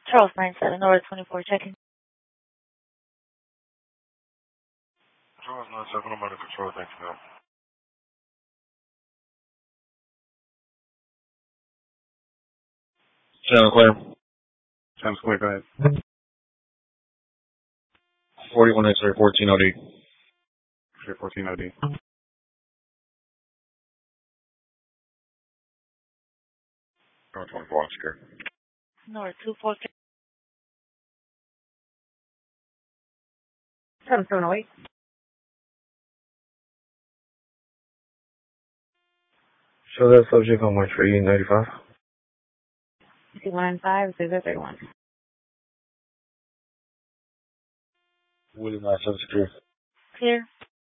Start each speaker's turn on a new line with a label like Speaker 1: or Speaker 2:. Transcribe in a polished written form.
Speaker 1: Charles 97, North 24, checking.
Speaker 2: Charles 97, I'm under control, thanks, ma'am.
Speaker 3: Channel clear.
Speaker 2: Sounds clear, go ahead.
Speaker 3: 41 X-ray 14 OD.
Speaker 2: X-ray 14 OD.
Speaker 3: North 24 Oscar.
Speaker 1: North 24,
Speaker 4: 708.
Speaker 3: Show that subject on my tree 95.
Speaker 4: 195, 031.
Speaker 3: William 9 secure.
Speaker 1: clear.